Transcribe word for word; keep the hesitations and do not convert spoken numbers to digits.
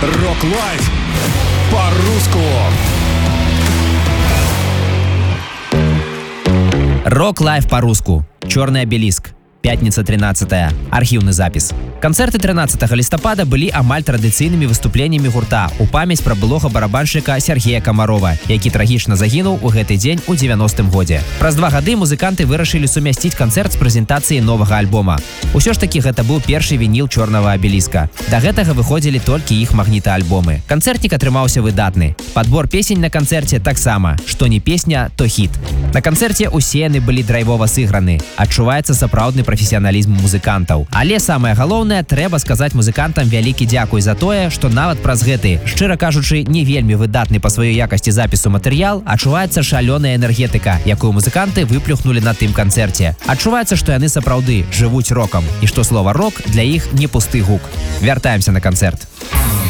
Рок Лайф по-русски. Рок Лайф по-русски. Черный обелиск. Пятница тринадцатая. Архіўны запіс. Канцэрты тринадцатага лістапада былі амаль традыцыйнымі выступленнямі гурта у памяць пра былога барабаншчыка Сергея Камарова, які трагічна загінуў у гэты дзень у дзевяностым годзе. Праз два гады музыканты вырашылі сумясціць канцэрт з прэзентацыяй новага альбома. Усё ж такі гэта быў першы вініл чорнага абеліска. Да гэтага выходзілі толькі іх магнітаальбомы. Канцэртнік атрымаўся выдатны. Падбор песень на канцэрце таксама. Што не песня, то хіт. На канцэрце усе яны былі драйвова сыграны. Адчуваецца сапраўдны прафесіяналізм музыкантаў. Але самае галоўнае, трэба сказаць музыкантам вялікі дзякуй за тое, што нават праз гэты, шчыра кажучы, не вельмі выдатны па сваёй якасці запісу матэрыял, адчуваецца шалёная энергетыка, якую музыканты выплюхнулі на тым канцэрце. Адчуваецца, што яны сапраўды жывуць рокам, і што слова рок для іх не пусты гук. Вяртаемся на канцэрт.